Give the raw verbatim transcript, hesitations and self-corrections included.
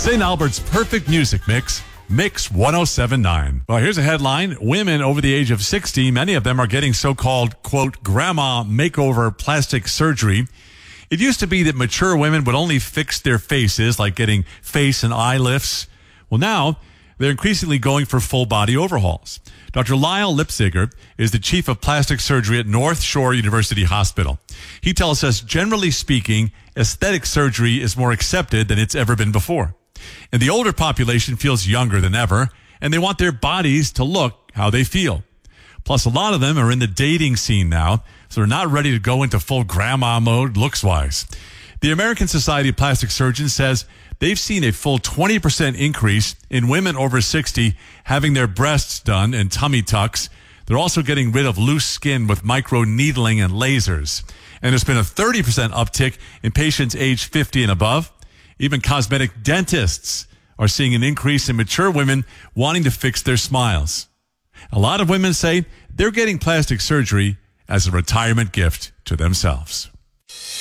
Saint Albert's perfect music mix, Mix ten seventy-nine. Well, here's a headline. Women over the age of sixty, many of them are getting so-called, quote, grandma makeover plastic surgery. It used to be that mature women would only fix their faces, like getting face and eye lifts. Well, now they're increasingly going for full-body overhauls. Doctor Lyle Lipziger is the chief of plastic surgery at North Shore University Hospital. He tells us, generally speaking, aesthetic surgery is more accepted than it's ever been before. And the older population feels younger than ever, and they want their bodies to look how they feel. Plus, a lot of them are in the dating scene now, so they're not ready to go into full grandma mode looks-wise. The American Society of Plastic Surgeons says they've seen a full twenty percent increase in women over sixty having their breasts done and tummy tucks. They're also getting rid of loose skin with micro-needling and lasers. And there's been a thirty percent uptick in patients aged fifty and above. Even cosmetic dentists are seeing an increase in mature women wanting to fix their smiles. A lot of women say they're getting plastic surgery as a retirement gift to themselves.